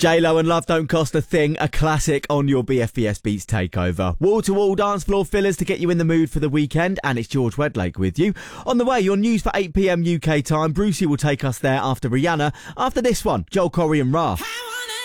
J-Lo and Love Don't Cost a Thing, a classic on your BFBS Beats takeover. Wall-to-wall dance floor fillers to get you in the mood for the weekend, and it's George Wedlake with you. On the way, your news for 8 p.m. UK time. Brucey will take us there after Rihanna. After this one, Joel Corry and Ra.